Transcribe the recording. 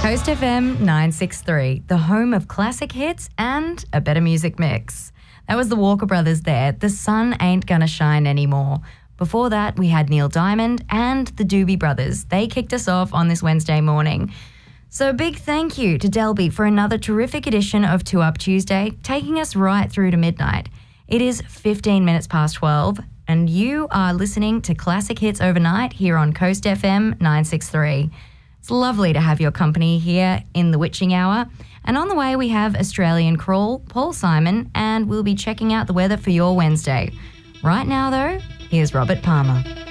Coast FM 963, the home of classic hits and a better music mix. That was the Walker Brothers there, The Sun Ain't Gonna Shine Anymore. Before that, we had Neil Diamond and the Doobie Brothers. They kicked us off on this Wednesday morning. So a big thank you to Delby for another terrific edition of 2 Up Tuesday, taking us right through to midnight. It is 15 minutes past 12, and you are listening to Classic Hits Overnight here on Coast FM 963. It's lovely to have your company here in the witching hour. And on the way, we have Australian Crawl, Paul Simon, and we'll be checking out the weather for your Wednesday. Right now, though, here's Robert Palmer.